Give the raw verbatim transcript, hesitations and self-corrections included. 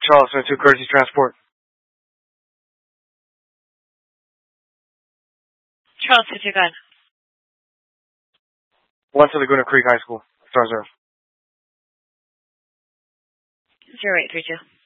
Charles seven two Courtesy Transport. Charles seven two, go ahead. One to Laguna Creek High School. Star Zero. zero eight three two.